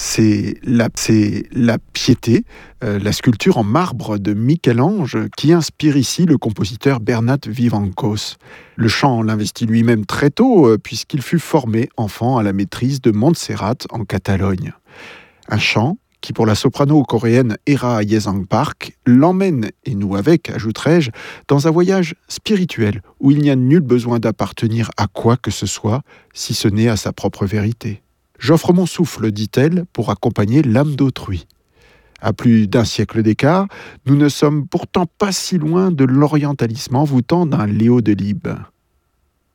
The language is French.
c'est la Piété, la sculpture en marbre de Michel-Ange qui inspire ici le compositeur Bernat Vivancos. Le chant l'investit lui-même très tôt puisqu'il fut formé enfant à la maîtrise de Montserrat en Catalogne. Un chant qui, pour la soprano coréenne Hera Yesang Park, l'emmène, et nous avec, ajouterai-je, dans un voyage spirituel où il n'y a nul besoin d'appartenir à quoi que ce soit, si ce n'est à sa propre vérité. J'offre mon souffle, dit-elle, pour accompagner l'âme d'autrui. À plus d'un siècle d'écart, nous ne sommes pourtant pas si loin de l'orientalisme envoûtant d'un Léo Delibes.